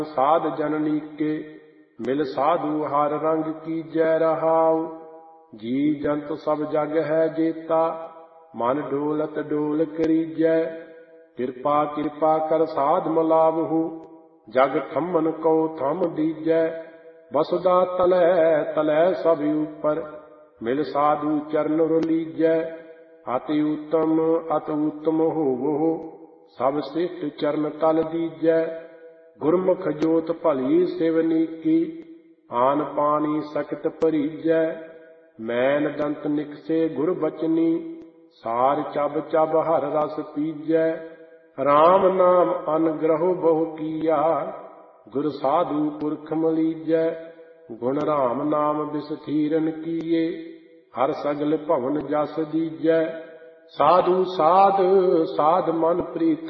साध जननी के मिल साधु हर रंग कीजै रहाउ। जी जंत सब जग है जेता मन डोलत डोल करीजै। किरपा किरपा कर साध मलावहु जग थमन को थम दीजै। बसदा तलै तलै सब ऊपर मिल साधु चरण रलीजै। अति उत्तम होवो सब श्रेष्ठ चरण तल दीजै। गुरमुख जोत भली सेवनी की आन पानी सकित भरीजै। मैन दंत निकसे गुर बचनी सार चब चब हर रस पीजै। राम नाम अनुग्रह बहु किया गुर साधु पुरख मलीजै। गुण राम नाम बिसथीरन किए हर सगल भवन जस दीजै। साधु साध साध मन प्रीत